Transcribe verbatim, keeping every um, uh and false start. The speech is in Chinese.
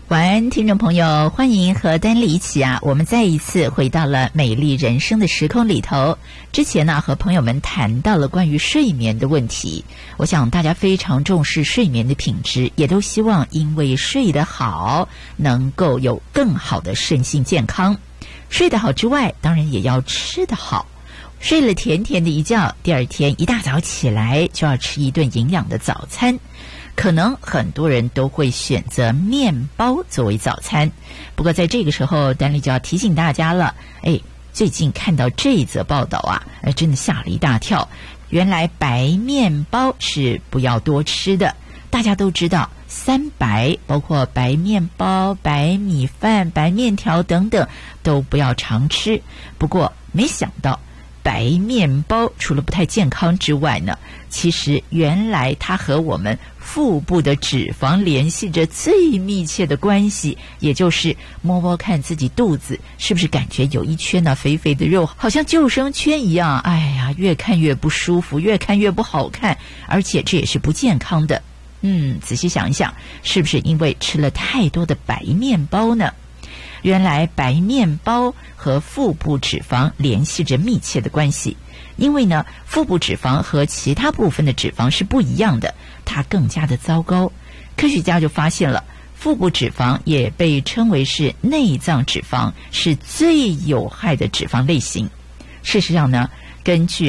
晚安，听众朋友，欢迎和丹丽一起啊，我们再一次回到了美丽人生的时空里头。之前呢，和朋友们谈到了关于睡眠的问题。我想大家非常重视睡眠的品质，也都希望因为睡得好，能够有更好的身心健康。睡得好之外，当然也要吃得好。睡了甜甜的一觉，第二天一大早起来就要吃一顿营养的早餐。可能很多人都会选择面包作为早餐，不过在这个时候，丹丽就要提醒大家了。哎，最近看到这一则报道啊，哎，真的吓了一大跳。原来白面包是不要多吃的。大家都知道，三白包括白面包、白米饭、白面条等等，都不要常吃。不过没想到，白面包除了不太健康之外呢，其实原来它和我们腹部的脂肪联系着最密切的关系，也就是摸摸看自己肚子是不是感觉有一圈那肥肥的肉，好像救生圈一样，哎呀，越看越不舒服，越看越不好看，而且这也是不健康的。嗯，仔细想一想，是不是因为吃了太多的白面包呢？原来白面包和腹部脂肪联系着密切的关系，因为呢，腹部脂肪和其他部分的脂肪是不一样的，它更加的糟糕。科学家就发现了，腹部脂肪也被称为是内脏脂肪，是最有害的脂肪类型。事实上呢，根据